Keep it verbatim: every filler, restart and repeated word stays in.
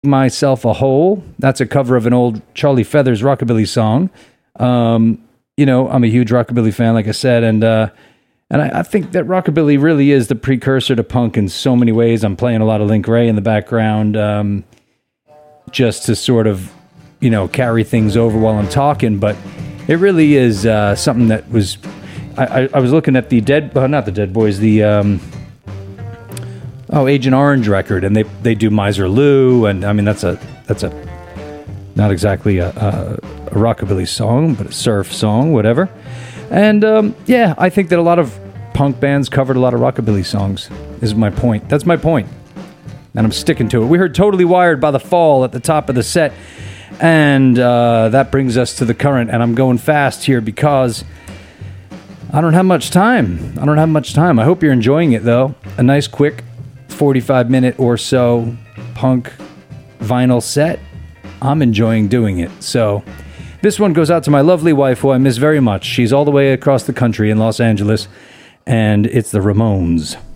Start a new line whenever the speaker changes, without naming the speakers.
Myself a Hole. That's a cover of an old Charlie Feathers rockabilly song. Um, you know, I'm a huge rockabilly fan, like I said, and uh, and I, I think that rockabilly really is the precursor to punk in so many ways. I'm playing a lot of Link Wray in the background, um, just to sort of, you know, carry things over while I'm talking, but it really is uh, something that was... I, I, I was looking at the Dead... Uh, not the Dead Boys, the... Um, Oh, Agent Orange record, and they they do Miser Lou, and I mean that's a that's a not exactly a, a, a rockabilly song, but a surf song, whatever. And um, yeah, I think that a lot of punk bands covered a lot of rockabilly songs. Is my point. That's my point, and I'm sticking to it. We heard "Totally Wired" by The Fall at the top of the set, and uh, that brings us to the current. And I'm going fast here because I don't have much time. I don't have much time. I hope you're enjoying it though. A nice quick forty-five minute or so punk vinyl set. I'm enjoying doing it. So this one goes out to my lovely wife, who I miss very much. She's all the way across the country in Los Angeles, and it's the Ramones.